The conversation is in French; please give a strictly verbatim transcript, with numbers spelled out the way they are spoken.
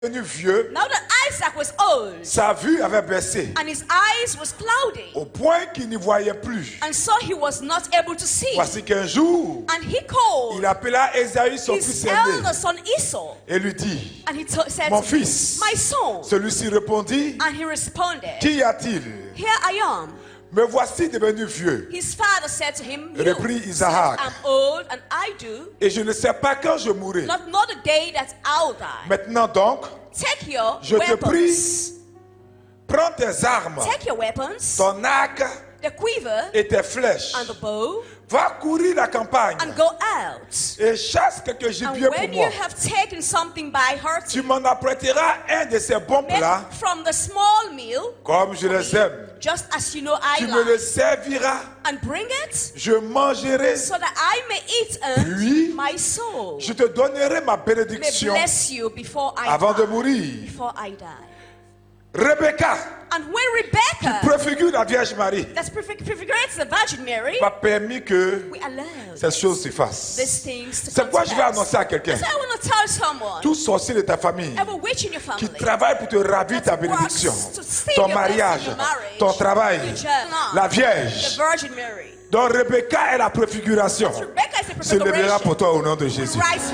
devenu vieux, Now that Isaac was old, sa vue avait baissé and his eyes was cloudy, au point qu'il n'y voyait plus. and so he was not able to see. Voici qu'un jour, And he called il appela Ésaü, son his fils aîné, elder son Esau, et lui dit, and he to- said, mon to fils. him, my son. Celui-ci répondit, And he responded, qu'y a-t-il? here I am. Me voici devenu vieux, His father said to him, you reprit said, Isaac, I'm old and I do et je ne sais pas quand je mourrai. not know the day that I'll die. Maintenant donc, Take your je te weapons. prie, prends tes armes, Take your weapons, ton arc the quiver et tes flèches. and the bow, Va courir la campagne and go out. et chasse quelques And gibiers pour when you moi. have taken something by heart, Tu m'en apprêteras un de ces bons plats, make from the small meal, comme je les aime. just as you know I Tu me le like, serviras, and bring it, je mangerai, so that I may eat and Puis, my soul je te donnerai ma may bénédiction bless you before I avant de die. mourir. Before I die. Rebecca, And when Rebecca, préfigure la Vierge Marie, that prefigurates the Virgin Mary, m'a permis que we allowed ces choses se fassent. these things to C'est come pourquoi to je vais pass. annoncer à quelqu'un, So I want to tell someone, tout sorcier de ta famille every witch in your qui family, travaille pour te ravir ta that bénédiction, works to steal ton your blessing, mariage, your marriage, ton travail, your job, la the Vierge, Virgin Mary. dont Rebecca est la préfiguration, Rebecca is the se lèvera prefiguration. pour toi au nom de Jésus. Rise